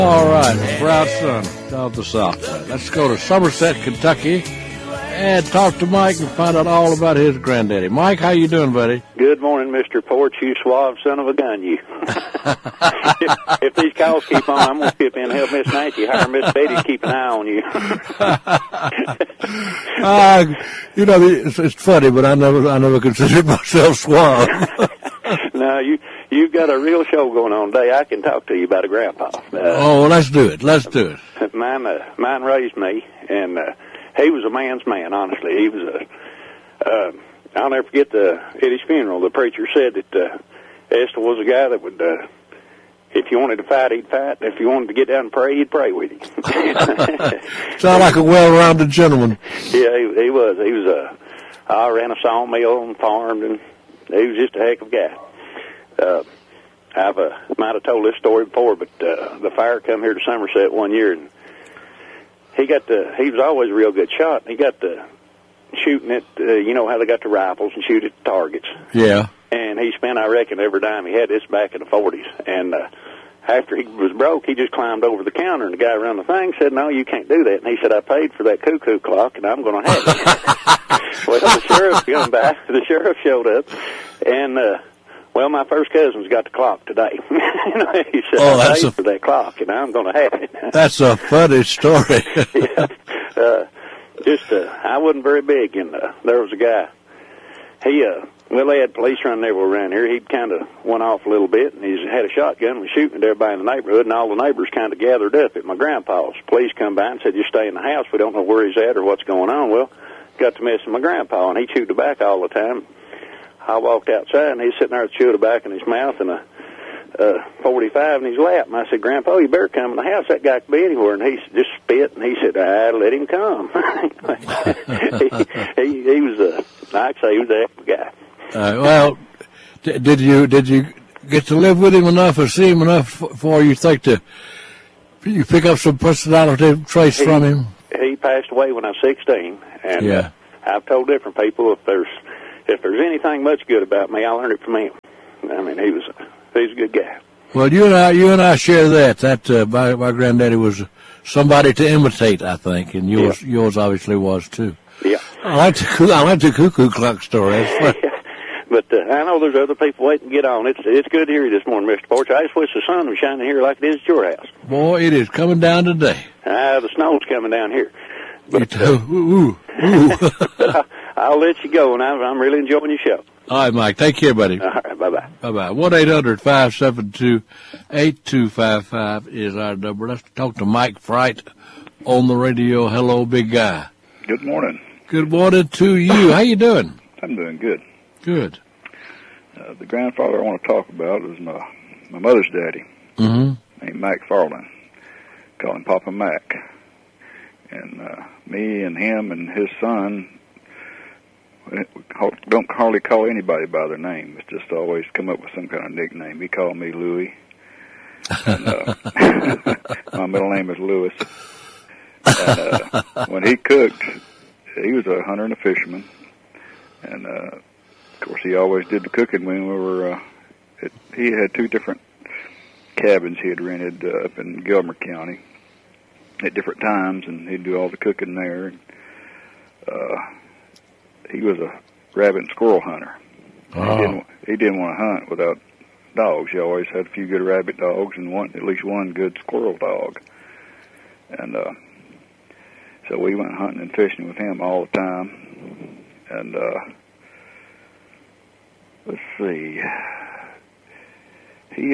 All right, proud son of the Southland. Let's go to Somerset, Kentucky, and talk to Mike and find out all about his granddaddy. Mike, how you doing, buddy? Good morning, Mr. Porch, you suave son of a gun, you. if these calls keep on, I'm going to skip in and help Miss Nancy hire Miss Betty to keep an eye on you. It's funny, but I never considered myself suave. No, you've got a real show going on today. I can talk to you about a grandpa. Well, let's do it. Mine raised me, and he was a man's man, honestly. He was I'll never forget at his funeral, the preacher said that Esther was a guy that would, if you wanted to fight, he'd fight. If you wanted to get down and pray, he'd pray with you. Sound like a well-rounded gentleman. Yeah, he was. He was I ran a sawmill and farmed, and he was just a heck of a guy. I might have told this story before, but the fire come here to Somerset one year, and he was always a real good shot. He got to shooting at, you know how they got the rifles and shoot at the targets. Yeah. And he spent, I reckon, every dime he had. This back in the 40s. And after he was broke, he just climbed over the counter, and the guy around the thing said, "No, you can't do that." And he said, "I paid for that cuckoo clock, and I'm going to have it." Well, the sheriff come by. The sheriff showed up, and well, my first cousin's got the clock today. He said, "I paid for that clock, and I'm going to have it." That's a funny story. Yeah. I wasn't very big, and there was a guy. They had police running everywhere around here. He'd kind of went off a little bit, and he had a shotgun and was shooting at everybody in the neighborhood, and all the neighbors kind of gathered up at my grandpa's. Police come by and said, "You stay in the house. We don't know where he's at or what's going on." Well, got to mess with my grandpa, and he chewed tobacco all the time. I walked outside, and he's sitting there with chewing tobacco in his mouth and a 45 in his lap. And I said, "Grandpa, you better come in the house. That guy could be anywhere." And he just spit, and he said, "Let him come." he was I'd say he was a heck of a guy. Well, did you get to live with him enough or see him enough for you think you pick up some personality traits from him? He passed away when I was 16, and yeah. I've told different people if there's anything much good about me, I learned it from him. I mean, he's a good guy. Well, you and I share that. That my granddaddy was somebody to imitate, I think, and yours obviously was too. Yeah. I like the cuckoo clock story. That's funny. Yeah. But I know there's other people waiting to get on. It's good to hear you this morning, Mr. Porch. I just wish the sun was shining here like it is at your house. Boy, it is coming down today. The snow's coming down here. But, ooh. I'll let you go, and I'm really enjoying your show. All right, Mike. Take care, buddy. All right, bye-bye. Bye-bye. 1-800-572-8255 is our number. Let's talk to Mike Fright on the radio. Hello, big guy. Good morning. Good morning to you. How you doing? I'm doing good. Good. The grandfather I want to talk about is my mother's daddy, named Mac Farland. Call him Papa Mac. And me and him and his son don't hardly call anybody by their name. It's just always come up with some kind of nickname. He called me Louie. And, my middle name is Lewis. And, when he cooked, he was a hunter and a fisherman. And, of course, he always did the cooking when we were, he had two different cabins he had rented up in Gilmer County at different times, and he'd do all the cooking there. And, he was a rabbit and squirrel hunter. Oh. He didn't want to hunt without dogs. He always had a few good rabbit dogs and at least one good squirrel dog. And so we went hunting and fishing with him all the time. And let's see, he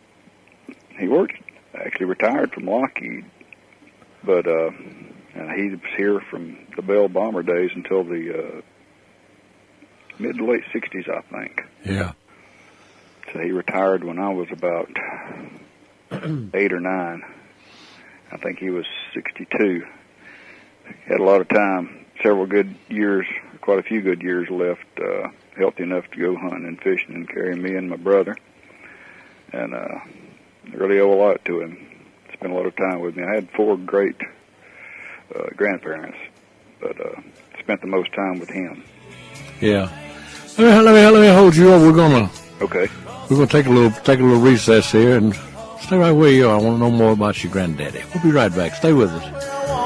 actually retired from Lockheed, but and he was here from the Bell Bomber days until the mid to late 60s, I think. Yeah. So he retired when I was about 8 or 9. I think he was 62. Had a lot of time, several good years, quite a few good years left, healthy enough to go hunting and fishing and carry me and my brother. And I really owe a lot to him. Spent a lot of time with me. I had 4 great grandparents, but spent the most time with him. Yeah. Let me hold you up. We're gonna Okay. We're gonna take a little recess here and Stay right where you are. I want to know more about your granddaddy. We'll be right back. Stay with us.